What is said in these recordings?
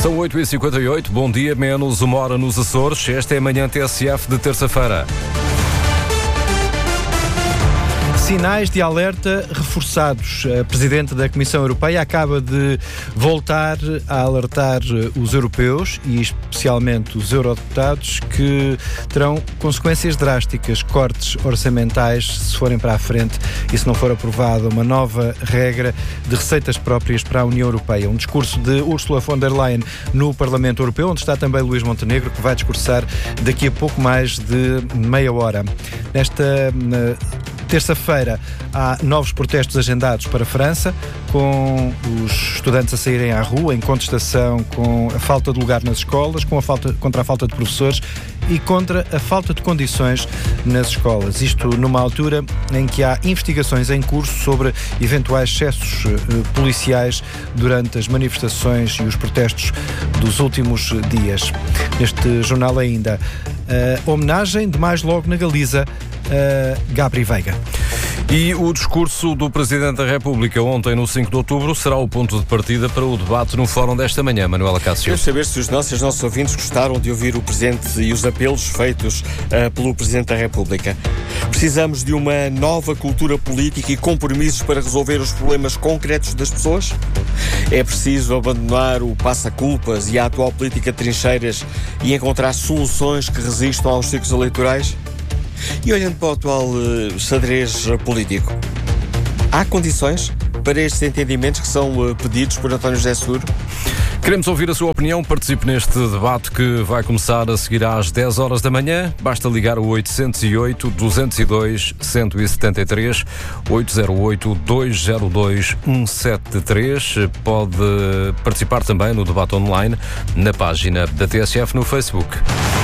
São 8h58, bom dia, menos uma hora nos Açores. Esta é a manhã TSF de terça-feira. Sinais de alerta reforçados. A Presidente da Comissão Europeia acaba de voltar a alertar os europeus e especialmente os eurodeputados que terão consequências drásticas, cortes orçamentais se forem para a frente e se não for aprovada uma nova regra de receitas próprias para a União Europeia. Um discurso de Ursula von der Leyen no Parlamento Europeu, onde está também Luís Montenegro, que vai discursar daqui a pouco mais de meia hora. Nesta terça-feira há novos protestos agendados para a França, com os estudantes a saírem à rua em contestação com a falta de lugar nas escolas, contra a falta de professores e contra a falta de condições nas escolas. Isto numa altura em que há investigações em curso sobre eventuais excessos policiais durante as manifestações e os protestos dos últimos dias. Neste jornal ainda, a homenagem de mais logo na Galiza a Gabri Veiga. E o discurso do Presidente da República ontem, no 5 de outubro, será o ponto de partida para o debate no fórum desta manhã. Manuela Cássio. Quero saber se os nossos ouvintes gostaram de ouvir o Presidente e os apelos feitos pelo Presidente da República. Precisamos de uma nova cultura política e compromissos para resolver os problemas concretos das pessoas? É preciso abandonar o passa-culpas e a atual política de trincheiras e encontrar soluções que resistam aos ciclos eleitorais? E olhando para o atual xadrez político, há condições para estes entendimentos que são pedidos por António José Seguro? Queremos ouvir a sua opinião. Participe neste debate que vai começar a seguir às 10 horas da manhã. Basta ligar o 808-202-173, 808-202-173. Pode participar também no debate online na página da TSF no Facebook.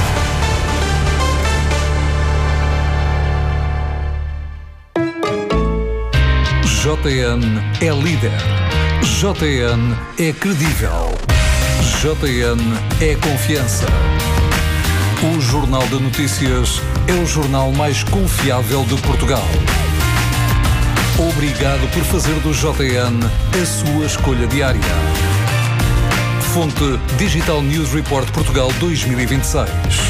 JN é líder. JN é credível. JN é confiança. O Jornal de Notícias é o jornal mais confiável de Portugal. Obrigado por fazer do JN a sua escolha diária. Fonte Digital News Report Portugal 2026.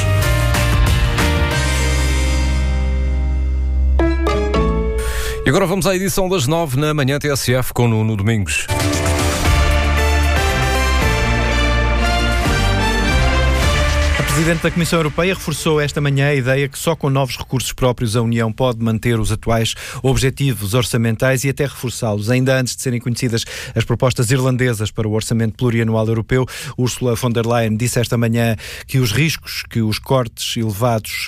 E agora vamos à edição das 9 na manhã TSF com Nuno Domingos. A Presidente da Comissão Europeia reforçou esta manhã a ideia que só com novos recursos próprios a União pode manter os atuais objetivos orçamentais e até reforçá-los. Ainda antes de serem conhecidas as propostas irlandesas para o Orçamento Plurianual Europeu, Ursula von der Leyen disse esta manhã que os riscos que os cortes elevados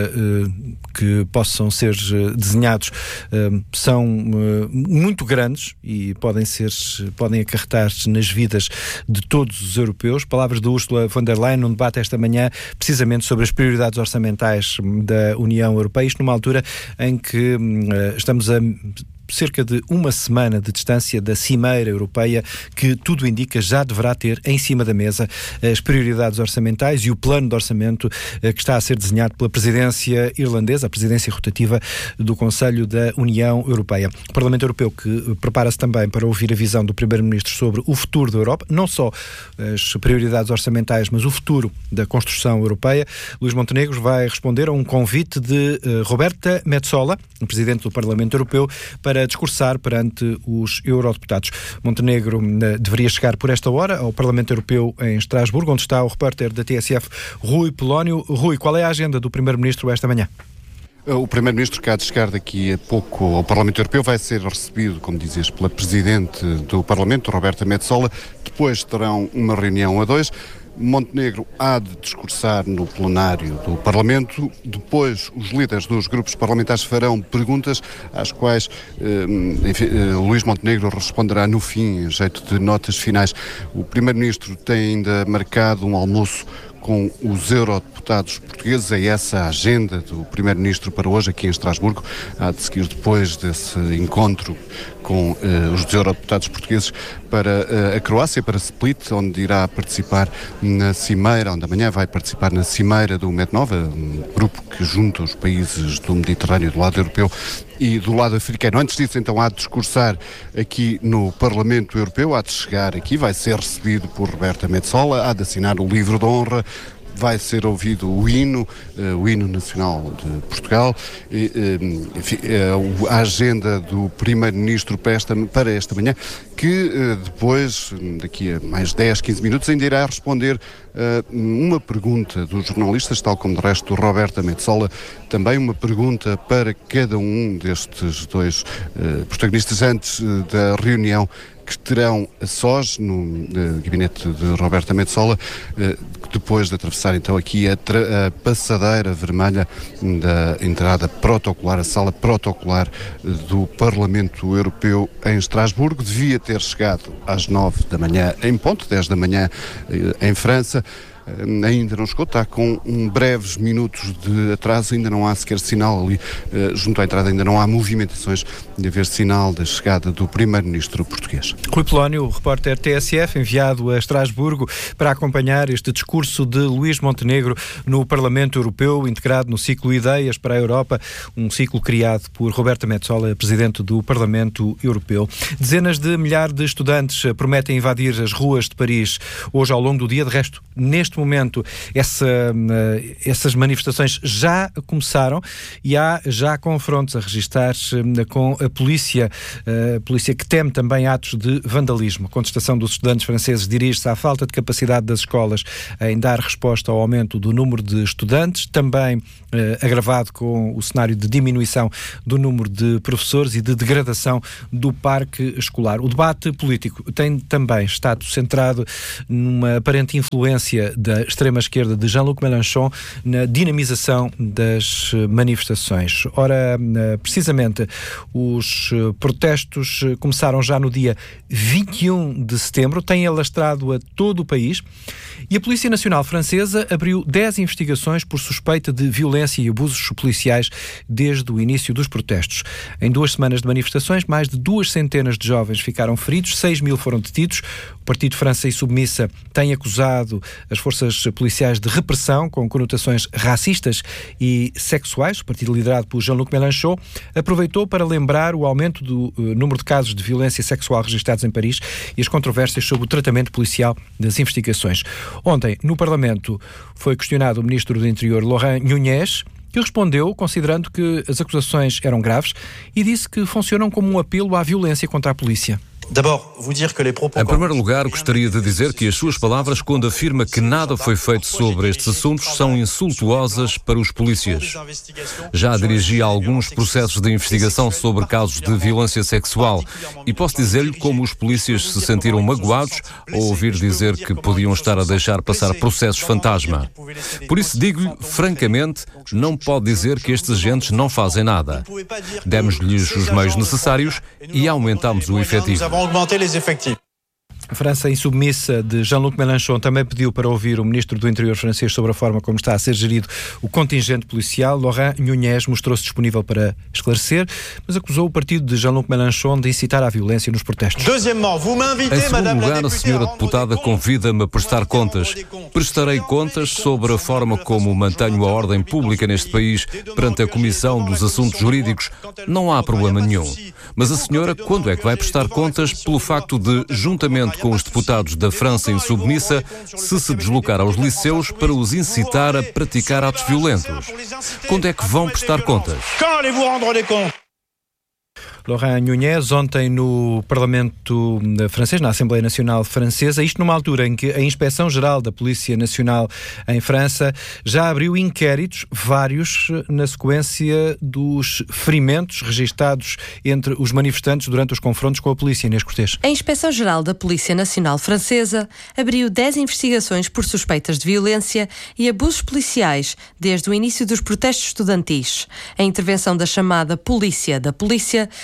que possam ser desenhados são muito grandes e podem acarretar nas vidas de todos os europeus. Palavras de Ursula von der Leyen num debate esta manhã precisamente sobre as prioridades orçamentais da União Europeia, isto numa altura em que estamos a cerca de uma semana de distância da Cimeira Europeia, que tudo indica já deverá ter em cima da mesa as prioridades orçamentais e o plano de orçamento que está a ser desenhado pela presidência irlandesa, a presidência rotativa do Conselho da União Europeia. O Parlamento Europeu que prepara-se também para ouvir a visão do Primeiro-Ministro sobre o futuro da Europa, não só as prioridades orçamentais, mas o futuro da construção europeia. Luís Montenegro vai responder a um convite de Roberta Metsola, Presidente do Parlamento Europeu, para discursar perante os eurodeputados. Montenegro deveria chegar por esta hora ao Parlamento Europeu em Estrasburgo, onde está o repórter da TSF, Rui Polónio. Rui, qual é a agenda do Primeiro-Ministro esta manhã? O Primeiro-Ministro, que há de chegar daqui a pouco ao Parlamento Europeu, vai ser recebido, como dizes, pela Presidente do Parlamento, Roberta Metsola. Depois terão uma reunião a dois. Montenegro há de discursar no plenário do Parlamento. Depois, os líderes dos grupos parlamentares farão perguntas às quais Luís Montenegro responderá no fim, em jeito de notas finais. O Primeiro-Ministro tem ainda marcado um almoço com os eurodeputados portugueses. É essa a agenda do Primeiro-Ministro para hoje aqui em Estrasburgo. Há de seguir depois desse encontro com os eurodeputados portugueses para a Croácia, para Split, onde irá participar na Cimeira, onde amanhã vai participar na Cimeira do Med Nova, um grupo que junta os países do Mediterrâneo do lado europeu e do lado africano. Antes disso, então, há de discursar aqui no Parlamento Europeu, há de chegar aqui, vai ser recebido por Roberta Metsola, há de assinar o livro de honra, vai ser ouvido o hino nacional de Portugal, enfim, a agenda do Primeiro-Ministro para esta manhã, que depois, daqui a mais 10, 15 minutos, ainda irá responder uma pergunta dos jornalistas, tal como de resto do Roberta Metsola, também uma pergunta para cada um destes dois protagonistas antes da reunião que terão a sós no gabinete de Roberta Metsola, depois de atravessar então aqui a passadeira vermelha da entrada protocolar, a sala protocolar do Parlamento Europeu em Estrasburgo. Devia ter chegado às 9 da manhã, em ponto, 10 da manhã em França. Ainda não chegou, está com breves minutos de atraso, ainda não há sequer sinal ali, junto à entrada ainda não há movimentações de haver sinal da chegada do Primeiro-Ministro português. Rui Polónio, repórter TSF, enviado a Estrasburgo para acompanhar este discurso de Luís Montenegro no Parlamento Europeu, integrado no ciclo Ideias para a Europa, um ciclo criado por Roberta Metsola, Presidente do Parlamento Europeu. Dezenas de milhares de estudantes prometem invadir as ruas de Paris hoje ao longo do dia. De resto, neste momento, essas manifestações já começaram e há já confrontos a registrar-se com a polícia que teme também atos de vandalismo. A contestação dos estudantes franceses dirige-se à falta de capacidade das escolas em dar resposta ao aumento do número de estudantes, também agravado com o cenário de diminuição do número de professores e de degradação do parque escolar. O debate político tem também estado centrado numa aparente influência da extrema-esquerda de Jean-Luc Mélenchon na dinamização das manifestações. Ora, precisamente, os protestos começaram já no dia 21 de setembro, têm alastrado a todo o país e a Polícia Nacional Francesa abriu 10 investigações por suspeita de violência e abusos policiais desde o início dos protestos. Em 2 semanas de manifestações, mais de 200 de jovens ficaram feridos, 6.000 foram detidos. O Partido França Insubmissa tem acusado as forças policiais de repressão com conotações racistas e sexuais. O partido liderado por Jean-Luc Mélenchon aproveitou para lembrar o aumento do número de casos de violência sexual registrados em Paris e as controvérsias sobre o tratamento policial das investigações. Ontem, no Parlamento, foi questionado o Ministro do Interior, Laurent Nunez, que respondeu considerando que as acusações eram graves e disse que funcionam como um apelo à violência contra a polícia. Em primeiro lugar, gostaria de dizer que as suas palavras, quando afirma que nada foi feito sobre estes assuntos, são insultuosas para os polícias. Já dirigi alguns processos de investigação sobre casos de violência sexual e posso dizer-lhe como os polícias se sentiram magoados ao ouvir dizer que podiam estar a deixar passar processos fantasma. Por isso digo-lhe, francamente, não pode dizer que estes agentes não fazem nada. Demos-lhes os meios necessários e aumentámos o efetivo. A França Insubmissa de Jean-Luc Mélenchon também pediu para ouvir o Ministro do Interior francês sobre a forma como está a ser gerido o contingente policial. Laurent Nunez mostrou-se disponível para esclarecer, mas acusou o partido de Jean-Luc Mélenchon de incitar à violência nos protestos. Em segundo lugar, a senhora deputada convida-me a prestar contas. Prestarei contas sobre a forma como mantenho a ordem pública neste país perante a Comissão dos Assuntos Jurídicos. Não há problema nenhum. Mas a senhora, quando é que vai prestar contas pelo facto de, juntamente com os deputados da França Insubmissa, se deslocar aos liceus para os incitar a praticar atos violentos? Quando é que vão prestar contas? Laurent Nunez, ontem no Parlamento francês, na Assembleia Nacional Francesa, isto numa altura em que a Inspeção-Geral da Polícia Nacional em França já abriu inquéritos, vários, na sequência dos ferimentos registados entre os manifestantes durante os confrontos com a polícia. Inês Cortês. A Inspeção-Geral da Polícia Nacional Francesa abriu 10 investigações por suspeitas de violência e abusos policiais desde o início dos protestos estudantis. A intervenção da chamada Polícia da Polícia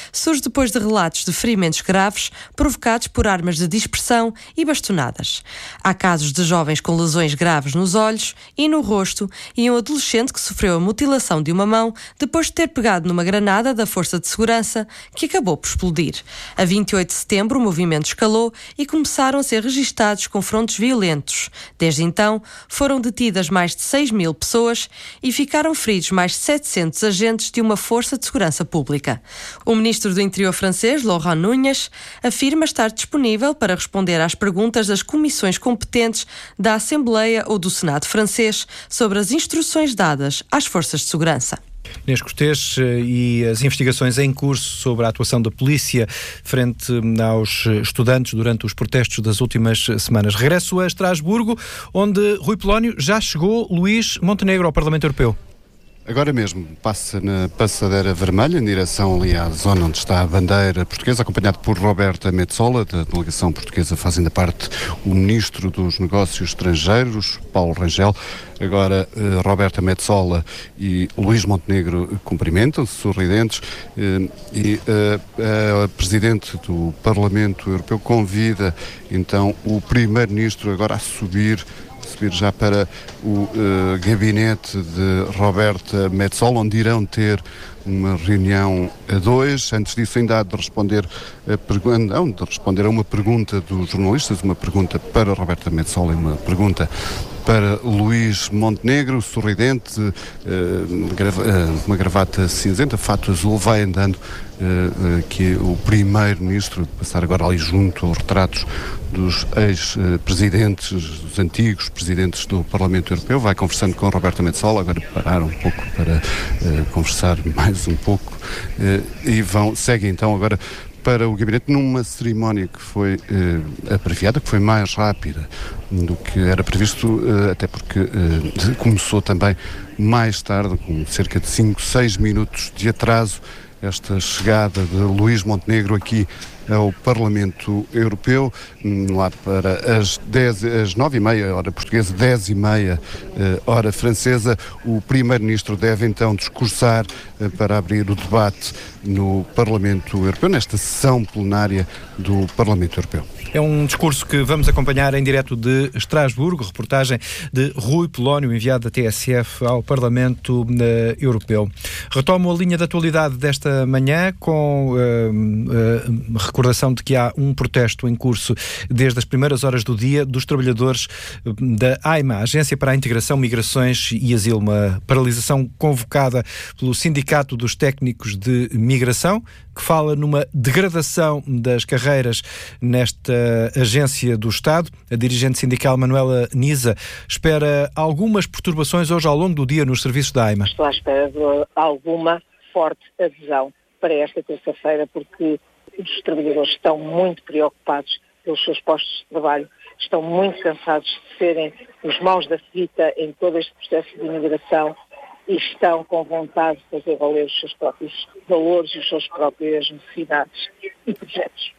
surge depois de relatos de ferimentos graves provocados por armas de dispersão e bastonadas. Há casos de jovens com lesões graves nos olhos e no rosto e um adolescente que sofreu a mutilação de uma mão depois de ter pegado numa granada da Força de Segurança que acabou por explodir. A 28 de setembro o movimento escalou e começaram a ser registados confrontos violentos. Desde então foram detidas mais de 6.000 pessoas e ficaram feridos mais de 700 agentes de uma força de segurança pública. O ministro do Interior francês, Laurent Nunez, afirma estar disponível para responder às perguntas das comissões competentes da Assembleia ou do Senado francês sobre as instruções dadas às forças de segurança. Inês Cortês, e as investigações em curso sobre a atuação da polícia frente aos estudantes durante os protestos das últimas semanas. Regresso a Estrasburgo, onde Rui Polónio já chegou. Luís Montenegro ao Parlamento Europeu. Agora mesmo passa na passadeira vermelha, em direção ali à zona onde está a bandeira portuguesa, acompanhado por Roberta Metsola, da delegação portuguesa, faz ainda parte o Ministro dos Negócios Estrangeiros, Paulo Rangel. Agora Roberta Metsola e Luís Montenegro cumprimentam-se, sorridentes, e a Presidente do Parlamento Europeu convida então o Primeiro-Ministro agora a subir já para o gabinete de Roberta Metsola, onde irão ter uma reunião a dois. Antes disso ainda há de responder a uma pergunta dos jornalistas, uma pergunta para Roberta Metsola e uma pergunta para Luís Montenegro, sorridente, uma gravata cinzenta, fato azul, vai andando que o Primeiro-Ministro, passar agora ali junto aos retratos dos ex-presidentes, dos antigos presidentes do Parlamento Europeu, vai conversando com Roberta Metsola, agora parar um pouco para conversar mais um pouco, e seguem então agora para o gabinete numa cerimónia que foi abreviada, que foi mais rápida do que era previsto, até porque começou também mais tarde, com cerca de 5, 6 minutos de atraso, esta chegada de Luís Montenegro aqui ao Parlamento Europeu, lá para as 9h30, hora portuguesa, 10h30, hora francesa. O Primeiro-Ministro deve então discursar para abrir o debate no Parlamento Europeu, nesta sessão plenária do Parlamento Europeu. É um discurso que vamos acompanhar em direto de Estrasburgo, reportagem de Rui Polónio, enviado da TSF ao Parlamento Europeu. Retomo a linha de atualidade desta manhã com recordação de que há um protesto em curso desde as primeiras horas do dia dos trabalhadores da AIMA, Agência para a Integração, Migrações e Asilo, uma paralisação convocada pelo Sindicato dos Técnicos de Migração, que fala numa degradação das carreiras nesta agência do Estado. A dirigente sindical Manuela Nisa espera algumas perturbações hoje ao longo do dia nos serviços da AIMA. Estou à espera de alguma forte adesão para esta terça-feira, porque os trabalhadores estão muito preocupados pelos seus postos de trabalho, estão muito cansados de serem os maus da fita em todo este processo de imigração e estão com vontade de fazer valer os seus próprios valores e as suas próprias necessidades e projetos.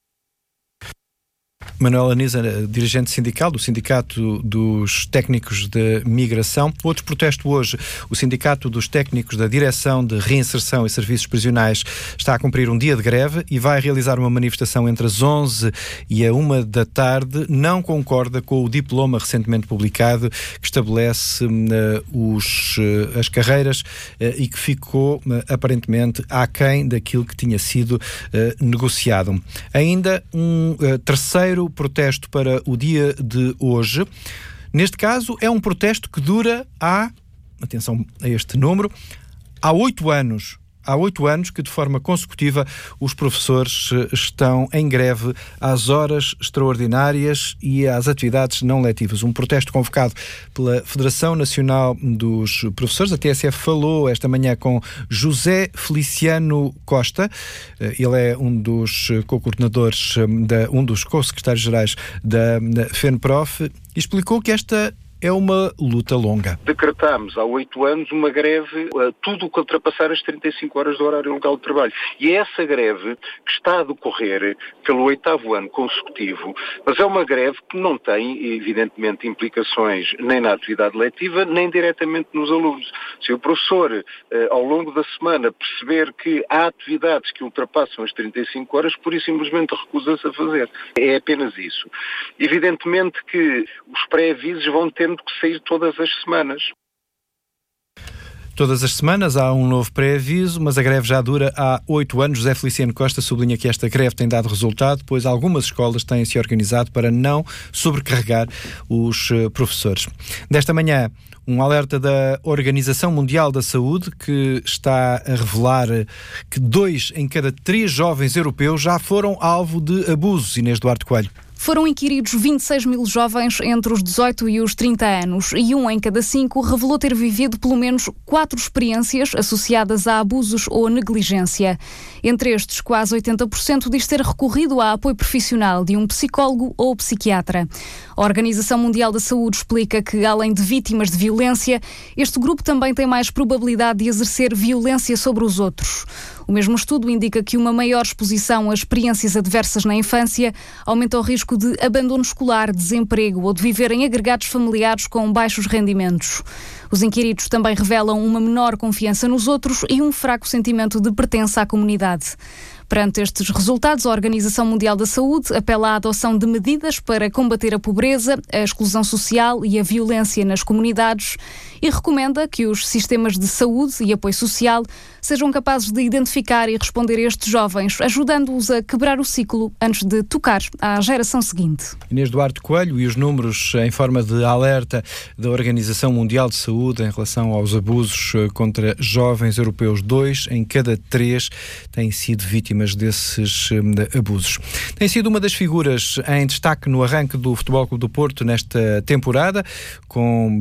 Manuela Nisa, dirigente sindical do Sindicato dos Técnicos de Migração. Outro protesto hoje. O Sindicato dos Técnicos da Direção de Reinserção e Serviços Prisionais está a cumprir um dia de greve e vai realizar uma manifestação entre as 11 e a 1 da tarde. Não concorda com o diploma recentemente publicado que estabelece as carreiras e que ficou aparentemente aquém daquilo que tinha sido negociado. Ainda um terceiro protesto para o dia de hoje. Neste caso, é um protesto que dura atenção a este número, há 8 anos. Há 8 anos que, de forma consecutiva, os professores estão em greve às horas extraordinárias e às atividades não letivas. Um protesto convocado pela Federação Nacional dos Professores. A TSF falou esta manhã com José Feliciano Costa. Ele é um dos co-coordenadores, um dos co-secretários-gerais da FENPROF, e explicou que esta é uma luta longa. Decretámos há 8 anos uma greve, tudo o que ultrapassar as 35 horas do horário legal de trabalho. E é essa greve que está a decorrer pelo 8º ano consecutivo, mas é uma greve que não tem, evidentemente, implicações nem na atividade letiva, nem diretamente nos alunos. Se o professor, ao longo da semana, perceber que há atividades que ultrapassam as 35 horas, pura e simplesmente recusa-se a fazer. É apenas isso. Evidentemente que os pré-avisos vão tendo que sair todas as semanas. Todas as semanas há um novo pré-aviso, mas a greve já dura há 8 anos. José Feliciano Costa sublinha que esta greve tem dado resultado, pois algumas escolas têm se organizado para não sobrecarregar os professores. Desta manhã, um alerta da Organização Mundial da Saúde, que está a revelar que 2 em cada 3 jovens europeus já foram alvo de abusos. Inês Duarte Coelho. Foram inquiridos 26 mil jovens entre os 18 e os 30 anos e 1 em cada 5 revelou ter vivido pelo menos 4 experiências associadas a abusos ou negligência. Entre estes, quase 80% diz ter recorrido a apoio profissional de um psicólogo ou psiquiatra. A Organização Mundial da Saúde explica que, além de vítimas de violência, este grupo também tem mais probabilidade de exercer violência sobre os outros. O mesmo estudo indica que uma maior exposição a experiências adversas na infância aumenta o risco de abandono escolar, desemprego ou de viver em agregados familiares com baixos rendimentos. Os inquiridos também revelam uma menor confiança nos outros e um fraco sentimento de pertença à comunidade. Perante estes resultados, a Organização Mundial da Saúde apela à adoção de medidas para combater a pobreza, a exclusão social e a violência nas comunidades e recomenda que os sistemas de saúde e apoio social sejam capazes de identificar e responder a estes jovens, ajudando-os a quebrar o ciclo antes de tocar à geração seguinte. Inês Duarte Coelho, e os números em forma de alerta da Organização Mundial de Saúde em relação aos abusos contra jovens europeus. 2 em cada 3 têm sido vítimas desses abusos. Tem sido uma das figuras em destaque no arranque do Futebol Clube do Porto nesta temporada, com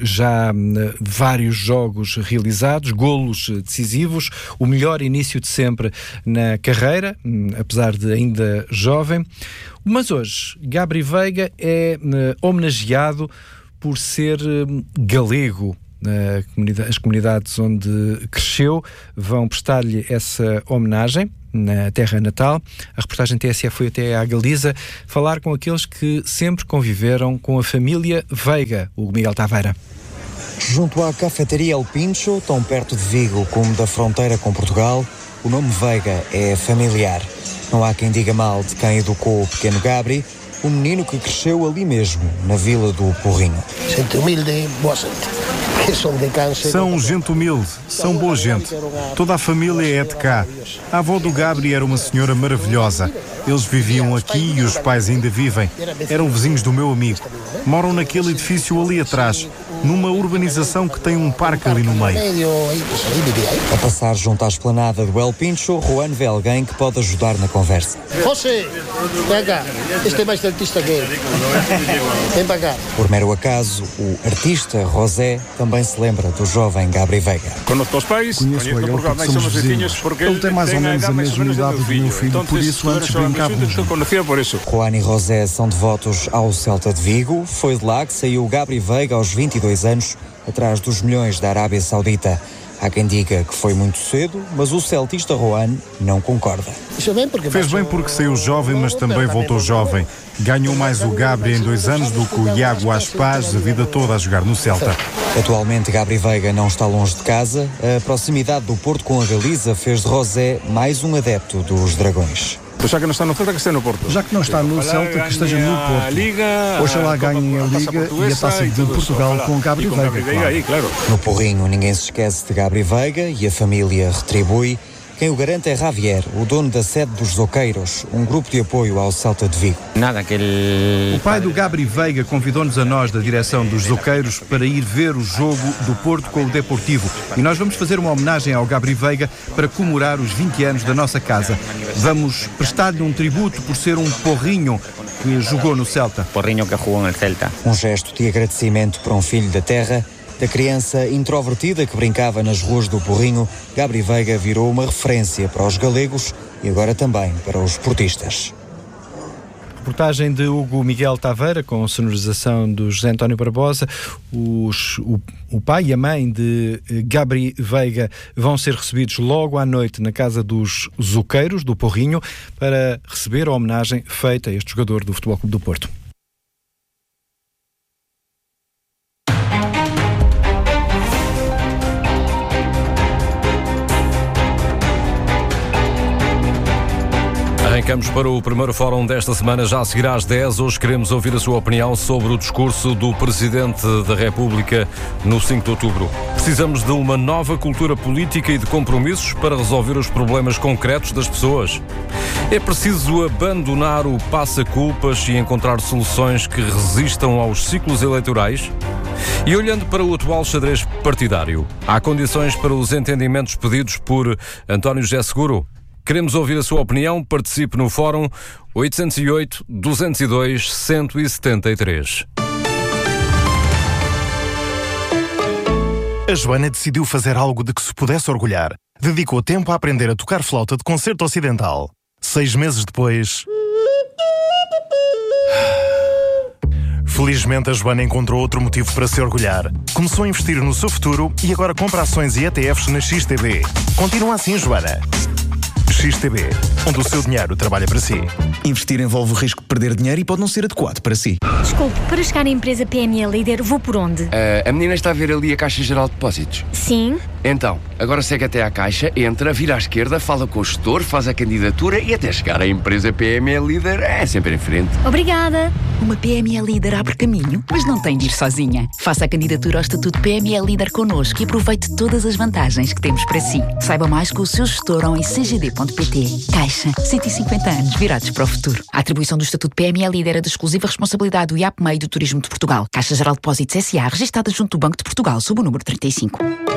já vários jogos realizados, golos decisivos, o melhor início de sempre na carreira, apesar de ainda jovem. Mas hoje, Gabri Veiga é homenageado por ser galego. As comunidades onde cresceu vão prestar-lhe essa homenagem na terra natal. A reportagem TSF foi até à Galiza falar com aqueles que sempre conviveram com a família Veiga, o Miguel Taveira. Junto à cafeteria El Pincho, tão perto de Vigo como da fronteira com Portugal, o nome Veiga é familiar. Não há quem diga mal de quem educou o pequeno Gabri, o menino que cresceu ali mesmo, na vila do Porrinho. Gente humilde, boa gente. São gente humilde, são boa gente. Toda a família é de cá. A avó do Gabri era uma senhora maravilhosa. Eles viviam aqui e os pais ainda vivem. Eram vizinhos do meu amigo. Moram naquele edifício ali atrás, numa urbanização que tem um parque ali no meio. A passar junto à esplanada do El Pincho, Juan vê alguém que pode ajudar na conversa. José, vem cá. Este é mais artista que ele. Vem para cá. Por mero acaso, o artista José também se lembra do jovem Gabri Veiga. Conheço ele porque somos vizinhos. Ele tem mais ou menos a mesma idade do meu filho, por isso antes brincávamos. Juan e José são devotos ao Celta de Vigo. Foi de lá que saiu Gabri Veiga aos 22 anos, atrás dos milhões da Arábia Saudita. Há quem diga que foi muito cedo, mas o celtista Juan não concorda. Fez bem porque saiu jovem, mas também voltou jovem. Ganhou mais o Gabri em 2 anos do que o Iago Aspas a vida toda a jogar no Celta. Atualmente, Gabri Veiga não está longe de casa. A proximidade do Porto com a Galiza fez de José mais um adepto dos Dragões. Já que não está no Celta, que esteja no Porto. Já que não está no Celta, que esteja no Porto. Oxalá ganhem a Liga e a Taça de Portugal com Gabri Veiga. Claro. No Porrinho, ninguém se esquece de Gabri Veiga e a família retribui. Quem o garante é Javier, o dono da sede dos Zoqueiros, um grupo de apoio ao Celta de Vigo. O pai do Gabri Veiga convidou-nos a nós, da direção dos Zoqueiros, para ir ver o jogo do Porto com o Deportivo. E nós vamos fazer uma homenagem ao Gabri Veiga para comemorar os 20 anos da nossa casa. Vamos prestar-lhe um tributo por ser um porrinho que jogou no Celta. Um gesto de agradecimento para um filho da terra. Da criança introvertida que brincava nas ruas do Porrinho, Gabri Veiga virou uma referência para os galegos e agora também para os portistas. reportagem de Hugo Miguel Taveira, com sonorização do José António Barbosa. O pai e a mãe de Gabri Veiga vão ser recebidos logo à noite na casa dos Zuqueiros, do Porrinho, para receber a homenagem feita a este jogador do Futebol Clube do Porto. Arrancamos para o primeiro fórum desta semana, já a seguir às 10. Hoje queremos ouvir a sua opinião sobre o discurso do Presidente da República no 5 de outubro. Precisamos de uma nova cultura política e de compromissos para resolver os problemas concretos das pessoas. É preciso abandonar o passa-culpas e encontrar soluções que resistam aos ciclos eleitorais? E olhando para o atual xadrez partidário, há condições para os entendimentos pedidos por António José Seguro? Queremos ouvir a sua opinião. Participe no Fórum 808-202-173. A Joana decidiu fazer algo de que se pudesse orgulhar. Dedicou tempo a aprender a tocar flauta de concerto ocidental. 6 meses depois... Felizmente, a Joana encontrou outro motivo para se orgulhar. Começou a investir no seu futuro e agora compra ações e ETFs na XTB. Continua assim, Joana. XTB, onde o seu dinheiro trabalha para si. Investir envolve o risco de perder dinheiro e pode não ser adequado para si. Desculpe, para chegar à empresa PME Líder, vou por onde? A menina está a ver ali a Caixa Geral de Depósitos. Sim. Então, agora segue até à Caixa, entra, vira à esquerda, fala com o gestor, faz a candidatura e até chegar à empresa PME Líder é sempre em frente. Obrigada. Uma PME Líder abre caminho, mas não tem de ir sozinha. Faça a candidatura ao Estatuto PME Líder connosco e aproveite todas as vantagens que temos para si. Saiba mais com o seu gestor ou em cgd.pt. Caixa, 150 anos virados para o futuro. A atribuição do Estatuto PME Líder é de exclusiva responsabilidade do IAPMEI do Turismo de Portugal. Caixa Geral de Depósitos S.A. registada junto do Banco de Portugal, sob o número 35.